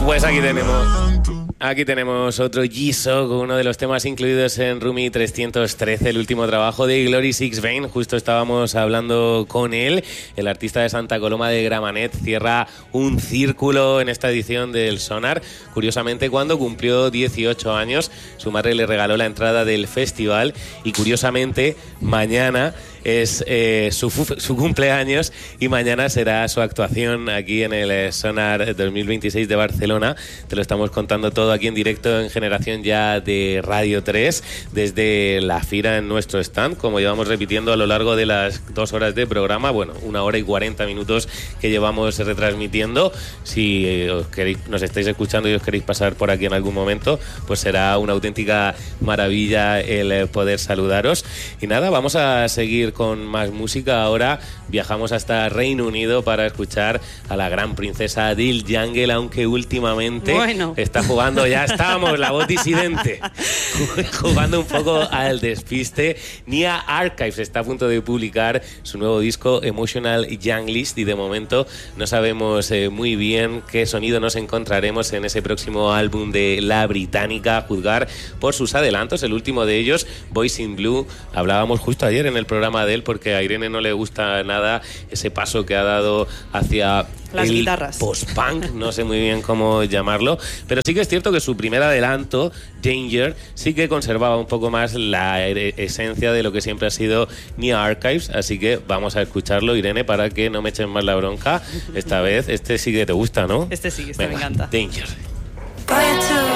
Pues aquí tenemos otro Jisoo, uno de los temas incluidos en Rumi 313, el último trabajo de Glory Six Vein. Justo estábamos hablando con él. El artista de Santa Coloma de Gramenet cierra un círculo en esta edición del Sonar. Curiosamente, cuando cumplió 18 años, su madre le regaló la entrada del festival y curiosamente mañana es su cumpleaños y mañana será su actuación aquí en el Sonar 2026 de Barcelona. Te lo estamos contando todo aquí en directo en Generación Ya de Radio 3 desde la fira en nuestro stand, como llevamos repitiendo a lo largo de las 2 horas de programa, bueno, 1 hora y 40 minutos que llevamos retransmitiendo. Si nos estáis escuchando y os queréis pasar por aquí en algún momento, pues será una auténtica maravilla el poder saludaros. Y nada, vamos a seguir con más música. Ahora viajamos hasta Reino Unido para escuchar a la gran princesa Adele Jungle, aunque últimamente está jugando, ya estamos, la voz disidente, jugando un poco al despiste. Nia Archives está a punto de publicar su nuevo disco Emotional Young List y de momento no sabemos muy bien qué sonido nos encontraremos en ese próximo álbum de la británica, a juzgar por sus adelantos. El último de ellos, Boys in Blue, hablábamos justo ayer en el programa de él porque a Irene no le gusta nada ese paso que ha dado hacia las guitarras post-punk, no sé muy bien cómo llamarlo, pero sí que es cierto que su primer adelanto, Danger, sí que conservaba un poco más la esencia de lo que siempre ha sido Nia Archives, así que vamos a escucharlo, Irene, para que no me echen más la bronca esta vez. Este sí que te gusta, ¿no? Este sí, Venga, me encanta. Danger.